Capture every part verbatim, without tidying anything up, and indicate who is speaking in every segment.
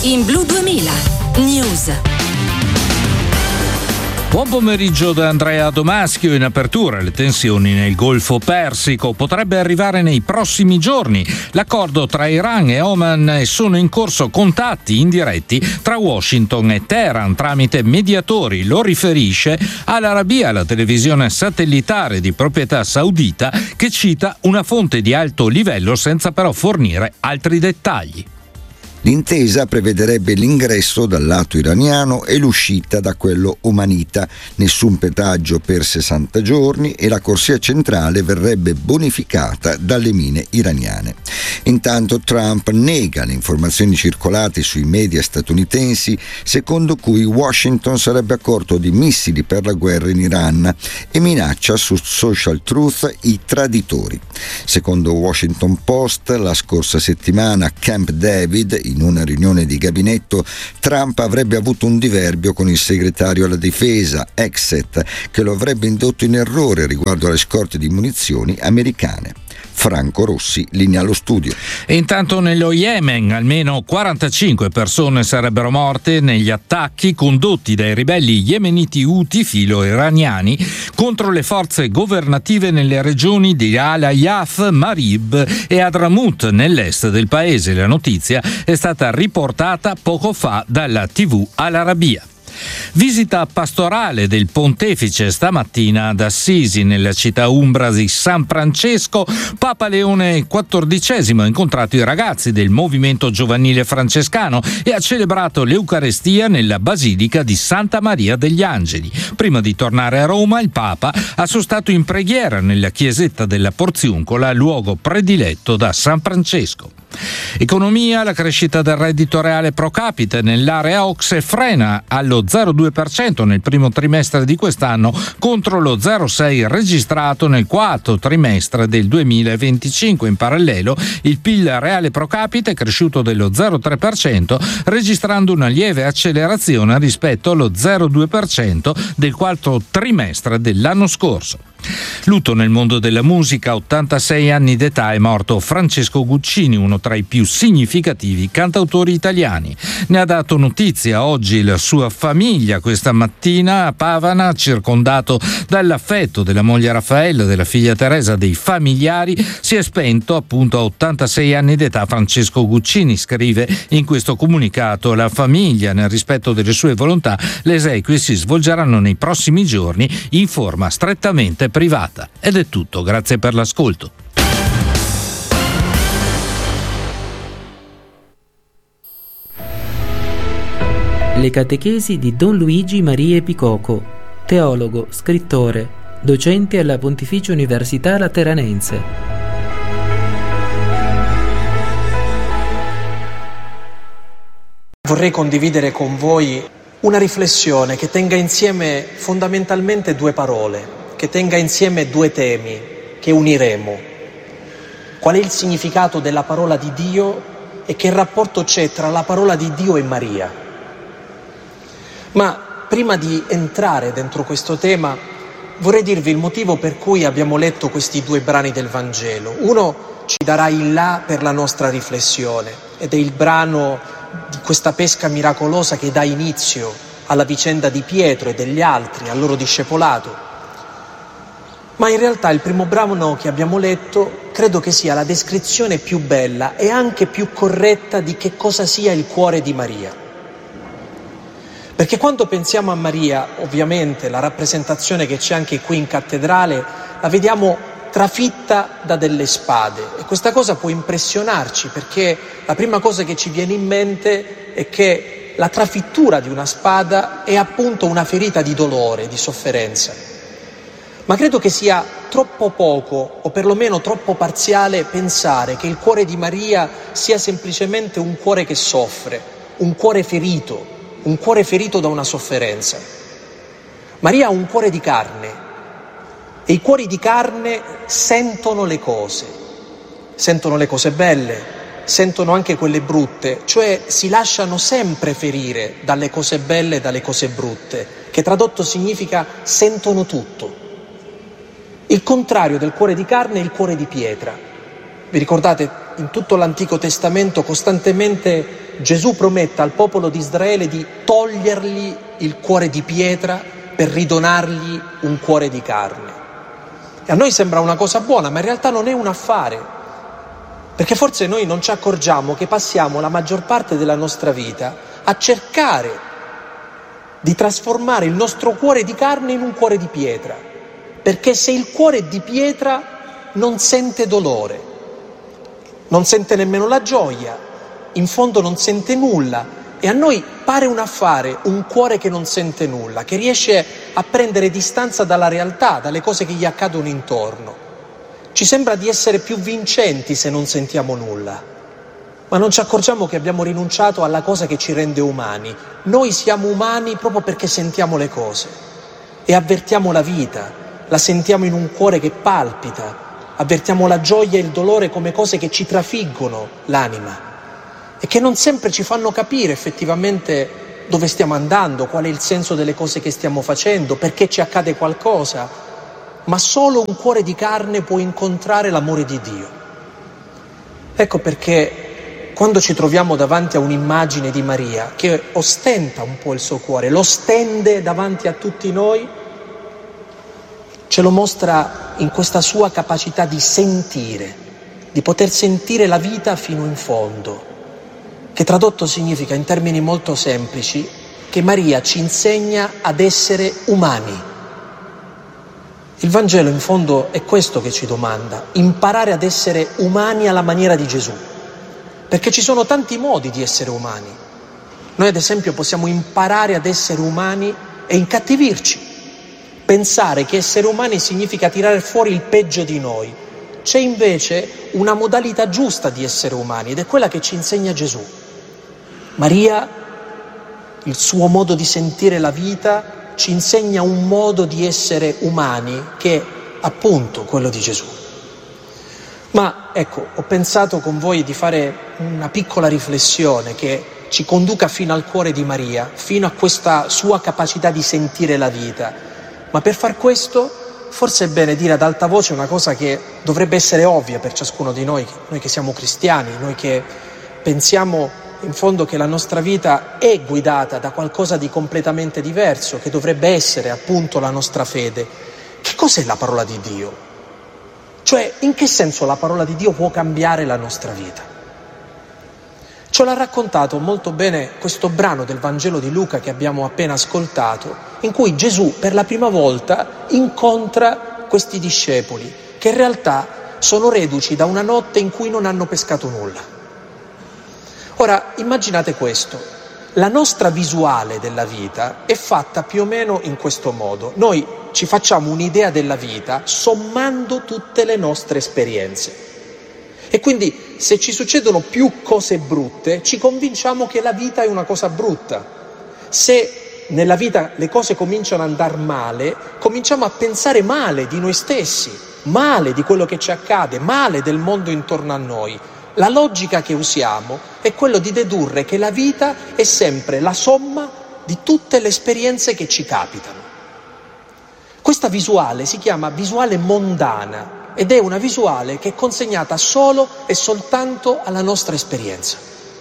Speaker 1: in Blu duemila News.
Speaker 2: Buon pomeriggio da Andrea Domaschio. In apertura le tensioni nel Golfo Persico. Potrebbe arrivare nei prossimi giorni l'accordo tra Iran e Oman e sono in corso contatti indiretti tra Washington e Teheran tramite mediatori. Lo riferisce Al Arabiya, la televisione satellitare di proprietà saudita, che cita una fonte di alto livello senza però fornire altri dettagli.
Speaker 3: L'intesa prevederebbe l'ingresso dal lato iraniano e l'uscita da quello omanita, nessun pedaggio per sessanta giorni e la corsia centrale verrebbe bonificata dalle mine iraniane. Intanto Trump nega le informazioni circolate sui media statunitensi secondo cui Washington sarebbe a corto di missili per la guerra in Iran e minaccia su Social Truth i traditori. Secondo Washington Post, la scorsa settimana a Camp David, in una riunione di gabinetto, Trump avrebbe avuto un diverbio con il segretario alla difesa, Exet, che lo avrebbe indotto in errore riguardo alle scorte di munizioni americane. Franco Rossi, linea allo studio.
Speaker 2: E intanto nello Yemen almeno quarantacinque persone sarebbero morte negli attacchi condotti dai ribelli yemeniti Houthi filo-iraniani contro le forze governative nelle regioni di Al-Ayaf, Marib e Hadramut nell'est del paese. La notizia è stata riportata poco fa dalla tivù Al Arabiya. Visita pastorale del pontefice stamattina ad Assisi, nella città umbra di San Francesco. Papa Leone quattordicesimo ha incontrato i ragazzi del movimento giovanile francescano e ha celebrato l'Eucarestia nella basilica di Santa Maria degli Angeli. Prima di tornare a Roma, il Papa ha sostato in preghiera nella chiesetta della Porziuncola, luogo prediletto da San Francesco. Economia, la crescita del reddito reale pro capite nell'area O C S E frena allo zero virgola due per cento nel primo trimestre di quest'anno contro lo zero virgola sei per cento registrato nel quarto trimestre del duemilaventicinque. In parallelo, il P I L reale pro capite è cresciuto dello zero virgola tre per cento, registrando una lieve accelerazione rispetto allo zero virgola due per cento del quarto trimestre dell'anno scorso. Lutto nel mondo della musica. A ottantasei anni d'età è morto Francesco Guccini, uno tra i più significativi cantautori italiani. Ne ha dato notizia oggi la sua famiglia questa mattina a Pavana, circondato dall'affetto della moglie Raffaella, della figlia Teresa, dei familiari. Si è spento appunto a ottantasei anni d'età Francesco Guccini, scrive in questo comunicato la famiglia. Nel rispetto delle sue volontà, le esequie si svolgeranno nei prossimi giorni in forma strettamente privata. Ed è tutto, grazie per l'ascolto.
Speaker 4: Le catechesi di Don Luigi Maria Picoco, teologo, scrittore, docente alla Pontificia Università Lateranense.
Speaker 5: Vorrei condividere con voi una riflessione che tenga insieme fondamentalmente due parole, che tenga insieme due temi che uniremo. Qual è il significato della parola di Dio e che rapporto c'è tra la parola di Dio e Maria? Ma prima di entrare dentro questo tema vorrei dirvi il motivo per cui abbiamo letto questi due brani del Vangelo. Uno ci darà il là per la nostra riflessione ed è il brano di questa pesca miracolosa che dà inizio alla vicenda di Pietro e degli altri, al loro discepolato. Ma in realtà il primo brano che abbiamo letto credo che sia la descrizione più bella e anche più corretta di che cosa sia il cuore di Maria. Perché quando pensiamo a Maria, ovviamente la rappresentazione che c'è anche qui in cattedrale la vediamo trafitta da delle spade e questa cosa può impressionarci perché la prima cosa che ci viene in mente è che la trafittura di una spada è appunto una ferita di dolore, di sofferenza. Ma credo che sia troppo poco, o perlomeno troppo parziale, pensare che il cuore di Maria sia semplicemente un cuore che soffre, un cuore ferito, un cuore ferito da una sofferenza. Maria ha un cuore di carne e i cuori di carne sentono le cose, sentono le cose belle, sentono anche quelle brutte, cioè si lasciano sempre ferire dalle cose belle e dalle cose brutte, che tradotto significa sentono tutto. Il contrario del cuore di carne è il cuore di pietra. Vi ricordate, in tutto l'Antico Testamento costantemente Gesù prometta al popolo di Israele di togliergli il cuore di pietra per ridonargli un cuore di carne. E a noi sembra una cosa buona, ma in realtà non è un affare, perché forse noi non ci accorgiamo che passiamo la maggior parte della nostra vita a cercare di trasformare il nostro cuore di carne in un cuore di pietra, perché se il cuore è di pietra non sente dolore, non sente nemmeno la gioia, in fondo non sente nulla, e a noi pare un affare un cuore che non sente nulla, che riesce a prendere distanza dalla realtà, dalle cose che gli accadono intorno. Ci sembra di essere più vincenti se non sentiamo nulla, ma non ci accorgiamo che abbiamo rinunciato alla cosa che ci rende umani. Noi siamo umani proprio perché sentiamo le cose e avvertiamo la vita, la sentiamo in un cuore che palpita, avvertiamo la gioia e il dolore come cose che ci trafiggono l'anima e che non sempre ci fanno capire effettivamente dove stiamo andando, qual è il senso delle cose che stiamo facendo, perché ci accade qualcosa, ma solo un cuore di carne può incontrare l'amore di Dio. Ecco perché quando ci troviamo davanti a un'immagine di Maria che ostenta un po' il suo cuore, lo stende davanti a tutti noi, ce lo mostra in questa sua capacità di sentire, di poter sentire la vita fino in fondo, che tradotto significa in termini molto semplici che Maria ci insegna ad essere umani. Il Vangelo in fondo è questo che ci domanda, imparare ad essere umani alla maniera di Gesù, perché ci sono tanti modi di essere umani. Noi ad esempio possiamo imparare ad essere umani e incattivirci, pensare che essere umani significa tirare fuori il peggio di noi. C'è invece una modalità giusta di essere umani ed è quella che ci insegna Gesù. Maria, il suo modo di sentire la vita, ci insegna un modo di essere umani che è appunto quello di Gesù. Ma ecco, ho pensato con voi di fare una piccola riflessione che ci conduca fino al cuore di Maria, fino a questa sua capacità di sentire la vita. Ma per far questo forse è bene dire ad alta voce una cosa che dovrebbe essere ovvia per ciascuno di noi, noi che siamo cristiani, noi che pensiamo in fondo che la nostra vita è guidata da qualcosa di completamente diverso, che dovrebbe essere appunto la nostra fede. Che cos'è la parola di Dio? Cioè, in che senso la parola di Dio può cambiare la nostra vita? Ce l'ha raccontato molto bene questo brano del Vangelo di Luca che abbiamo appena ascoltato, in cui Gesù per la prima volta incontra questi discepoli, che in realtà sono reduci da una notte in cui non hanno pescato nulla. Ora, immaginate questo, la nostra visuale della vita è fatta più o meno in questo modo. Noi ci facciamo un'idea della vita sommando tutte le nostre esperienze. E quindi se ci succedono più cose brutte, ci convinciamo che la vita è una cosa brutta. Se nella vita le cose cominciano ad andare male, cominciamo a pensare male di noi stessi, male di quello che ci accade, male del mondo intorno a noi. La logica che usiamo è quello di dedurre che la vita è sempre la somma di tutte le esperienze che ci capitano. Questa visuale si chiama visuale mondana ed è una visuale che è consegnata solo e soltanto alla nostra esperienza.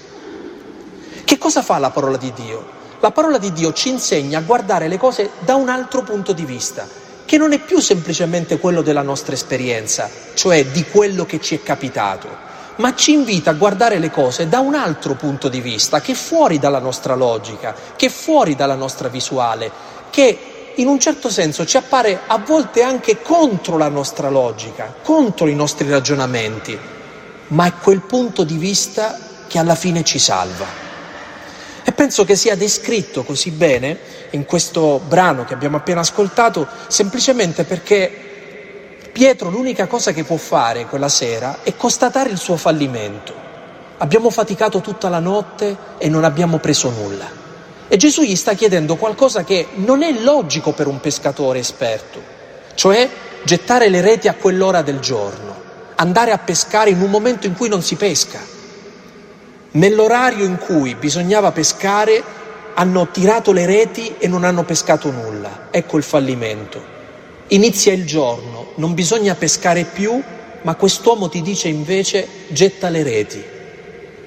Speaker 5: Che cosa fa la parola di Dio? La parola di Dio ci insegna a guardare le cose da un altro punto di vista, che non è più semplicemente quello della nostra esperienza, cioè di quello che ci è capitato, ma ci invita a guardare le cose da un altro punto di vista, che è fuori dalla nostra logica, che è fuori dalla nostra visuale, che in un certo senso ci appare a volte anche contro la nostra logica, contro i nostri ragionamenti, ma è quel punto di vista che alla fine ci salva. E penso che sia descritto così bene in questo brano che abbiamo appena ascoltato, semplicemente perché Pietro l'unica cosa che può fare quella sera è constatare il suo fallimento. Abbiamo faticato tutta la notte e non abbiamo preso nulla. E Gesù gli sta chiedendo qualcosa che non è logico per un pescatore esperto, cioè gettare le reti a quell'ora del giorno, andare a pescare in un momento in cui non si pesca. Nell'orario in cui bisognava pescare hanno tirato le reti e non hanno pescato nulla. Ecco il fallimento. Inizia il giorno, non bisogna pescare più, ma quest'uomo ti dice invece getta le reti.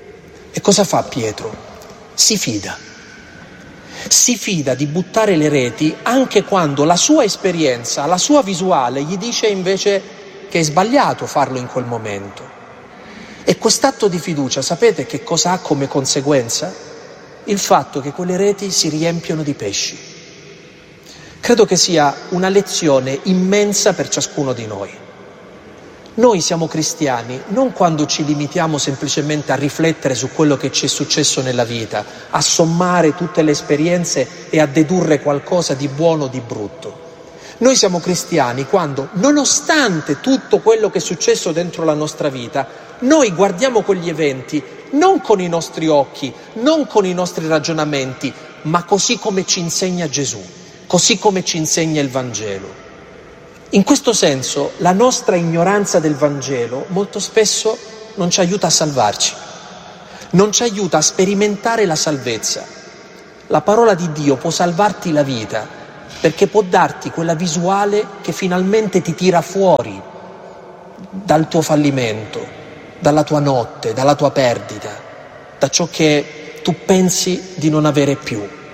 Speaker 5: E cosa fa Pietro? Si fida. Si fida di buttare le reti anche quando la sua esperienza, la sua visuale gli dice invece che è sbagliato farlo in quel momento. E quest'atto di fiducia, sapete che cosa ha come conseguenza? Il fatto che quelle reti si riempiono di pesci. Credo che sia una lezione immensa per ciascuno di noi. Noi siamo cristiani non quando ci limitiamo semplicemente a riflettere su quello che ci è successo nella vita, a sommare tutte le esperienze e a dedurre qualcosa di buono o di brutto. Noi siamo cristiani quando, nonostante tutto quello che è successo dentro la nostra vita, noi guardiamo quegli eventi non con i nostri occhi, non con i nostri ragionamenti, ma così come ci insegna Gesù, così come ci insegna il Vangelo. In questo senso la nostra ignoranza del Vangelo molto spesso non ci aiuta a salvarci, non ci aiuta a sperimentare la salvezza. La parola di Dio può salvarti la vita perché può darti quella visuale che finalmente ti tira fuori dal tuo fallimento, dalla tua notte, dalla tua perdita, da ciò che tu pensi di non avere più.